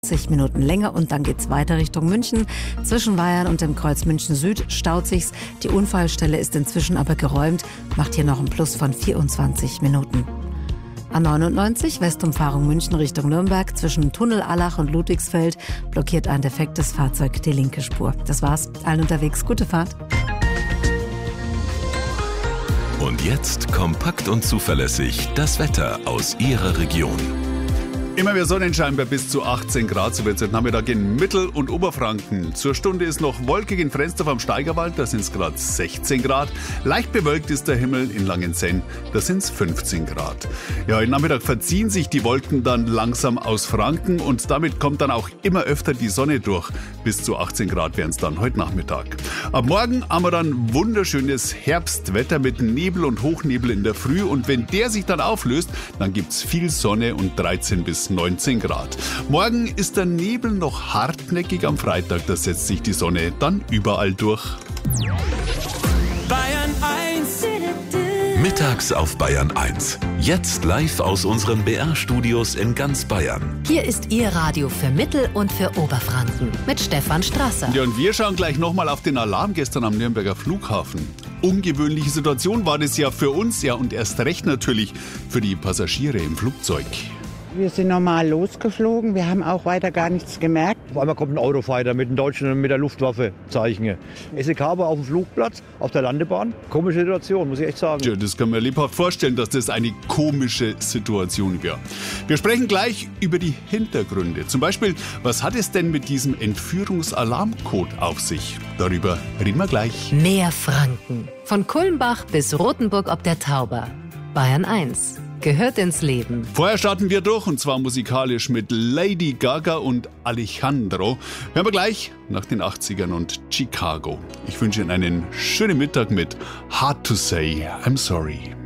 Minuten länger und dann geht's weiter Richtung München. Zwischen Weyern und dem Kreuz München Süd staut sich's. Die Unfallstelle ist inzwischen aber geräumt, macht hier noch ein Plus von 24 Minuten. A99, Westumfahrung München Richtung Nürnberg, zwischen Tunnel Allach und Ludwigsfeld blockiert ein defektes Fahrzeug die linke Spur. Das war's. Allen unterwegs, gute Fahrt. Und jetzt kompakt und zuverlässig das Wetter aus Ihrer Region. Immer mehr Sonnenschein bei bis zu 18 Grad, so wird es heute Nachmittag in Mittel- und Oberfranken. Zur Stunde ist noch wolkig in Frensdorf am Steigerwald, da sind es gerade 16 Grad. Leicht bewölkt ist der Himmel in Langenzenn, da sind es 15 Grad. Ja, heute Nachmittag verziehen sich die Wolken dann langsam aus Franken und damit kommt dann auch immer öfter die Sonne durch. Bis zu 18 Grad werden es dann heute Nachmittag. Ab morgen haben wir dann wunderschönes Herbstwetter mit Nebel und Hochnebel in der Früh und wenn der sich dann auflöst, dann gibt es viel Sonne und 13 bis 19 Grad. Morgen ist der Nebel noch hartnäckig, am Freitag, da setzt sich die Sonne dann überall durch. Bayern 1. Mittags auf Bayern 1. Jetzt live aus unseren BR-Studios in ganz Bayern. Hier ist Ihr Radio für Mittel- und für Oberfranken mit Stefan Strasser. Ja, und wir schauen gleich nochmal auf den Alarm gestern am Nürnberger Flughafen. Ungewöhnliche Situation war das ja für uns, ja, und erst recht natürlich für die Passagiere im Flugzeug. Wir sind normal losgeflogen, wir haben auch weiter gar nichts gemerkt. Auf einmal kommt ein Eurofighter mit den Deutschen und mit der Luftwaffe Zeichen. SEK war auf dem Flugplatz, auf der Landebahn. Komische Situation, muss ich echt sagen. Ja, das kann man lebhaft vorstellen, dass das eine komische Situation wäre. Wir sprechen gleich über die Hintergründe. Zum Beispiel, was hat es denn mit diesem Entführungsalarmcode auf sich? Darüber reden wir gleich. Mehr Franken. Von Kulmbach bis Rothenburg ob der Tauber. Bayern 1. Gehört ins Leben. Vorher starten wir durch und zwar musikalisch mit Lady Gaga und Alejandro. Hören wir gleich nach den 80ern und Chicago. Ich wünsche Ihnen einen schönen Mittag mit Hard to Say I'm Sorry.